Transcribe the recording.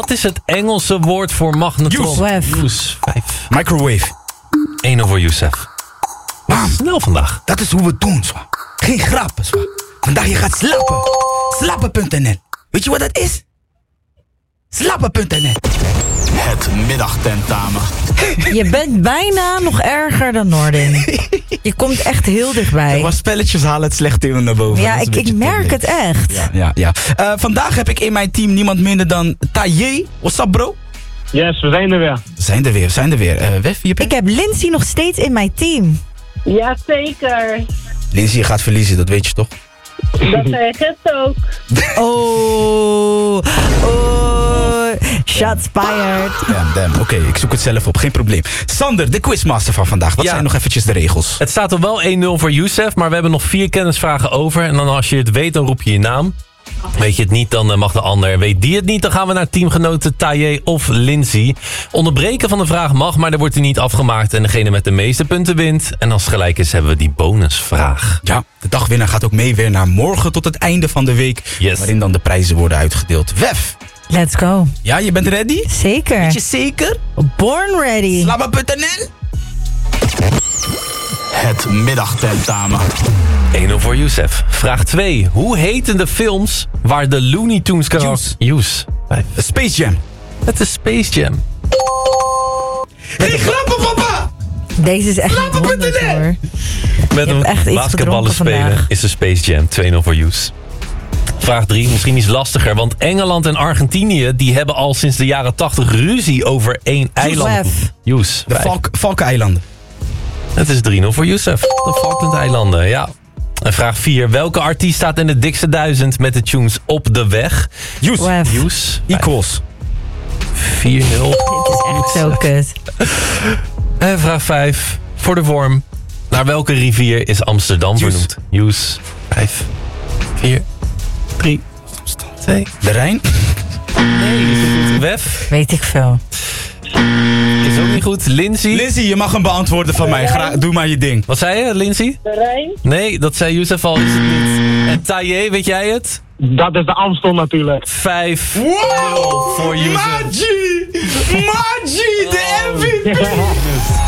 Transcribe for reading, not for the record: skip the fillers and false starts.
Wat is het Engelse woord voor magnetron? Youssef. 5. Microwave. 1 voor Youssef. Bam. Snel vandaag. Dat is hoe we het doen, zwa. Geen grappen, zwa. Vandaag je gaat slapen. Slappen.nl. Weet je wat dat is? Slappen.nl. Het middagtentamen. Je bent bijna nog erger dan Noordin. Je komt echt heel dichtbij. Maar spelletjes halen het slechte in naar boven. Ja, ik merk het echt. Ja. Vandaag heb ik in mijn team niemand minder dan Taye. What's up, bro? Yes, we zijn er weer. We zijn er weer. Wef, je bent? Ik heb Lindsay nog steeds in mijn team. Ja, zeker. Lindsay, je gaat verliezen, dat weet je toch? Dat zei Gert ook. Oh, shots fired. Damn. Oké, ik zoek het zelf op, geen probleem. Sander, de quizmaster van vandaag. Wat zijn nog eventjes de regels? Het staat er wel 1-0 voor Youssef, maar we hebben nog 4 kennisvragen over. En dan als je het weet, dan roep je je naam. Weet je het niet, dan mag de ander. Weet die het niet, dan gaan we naar teamgenoten Taye of Lindsay. Onderbreken van de vraag mag, maar er wordt hij niet afgemaakt. En degene met de meeste punten wint. En als het gelijk is, hebben we die bonusvraag. Ja, de dagwinnaar gaat ook mee weer naar morgen tot het einde van de week. Yes. Waarin dan de prijzen worden uitgedeeld. Wef! Let's go. Ja, je bent ready? Zeker. Ben je zeker? Born ready. Slabba.nl. Het middagtentamen. 1-0 voor Youssef. Vraag 2. Hoe heten de films waar de Looney Tunes Youss. Space Jam. Het is Space Jam. Geen grappen, papa! Deze is echt niet honderd, hoor. Met hebt echt een iets basketballen gedronken spelen vandaag. is de Space Jam. 2-0 voor Youss. Vraag 3, misschien iets lastiger, want Engeland en Argentinië die hebben al sinds de jaren 80 ruzie over één eiland. Youss. De Falkeneilanden. Het is 3-0 voor Youssef. De Falklandeilanden, ja. En vraag 4, welke artiest staat in de dikste 1000 met de tunes Op de Weg? Youss. Equals. 4-0. Dit is echt zo kut. En vraag 5, voor de vorm. Naar welke rivier is Amsterdam vernoemd? Youss. 5, 4, 3, 2. De Rijn? Nee, is het goed? Wef? Weet ik veel. Is ook niet goed. Lindsay? Lindsay, je mag hem beantwoorden van mij. Doe maar je ding. Wat zei je, Lindsay? De Rijn? Nee, dat zei Youssef al, is het niet. En Taye, weet jij het? Dat is de Amstel natuurlijk. 5-0 Wow! voor Youssef. Magie, de MVP!